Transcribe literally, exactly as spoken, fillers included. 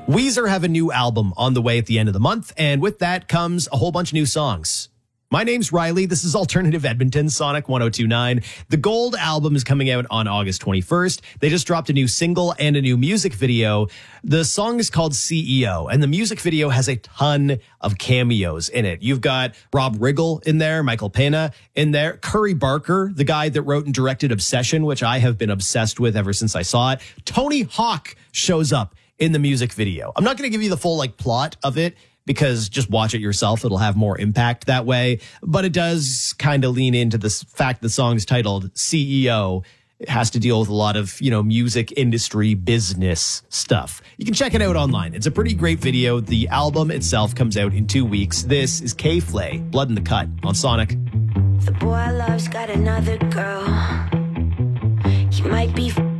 Weezer have a new album on the way at the end of the month, and with that comes a whole bunch of new songs. My name's Riley. This is Alternative Edmonton, Sonic one oh two point nine. The Gold album is coming out on August twenty-first. They just dropped a new single and a new music video. The song is called C E O, and the music video has a ton of cameos in it. You've got Rob Riggle in there, Michael Pena in there, Curry Barker, the guy that wrote and directed Obsession, which I have been obsessed with ever since I saw it. Tony Hawk shows up in the music video. I'm not going to give you the full like plot of it, because just watch it yourself. It'll have more impact that way. But it does kind of lean into this fact the song's titled C E O. It has to deal with a lot of, you know, music industry business stuff. You can check it out online. It's a pretty great video. The album itself comes out in two weeks. This is K-Flay, Blood in the Cut on Sonic. The boy I love's got another girl. He might be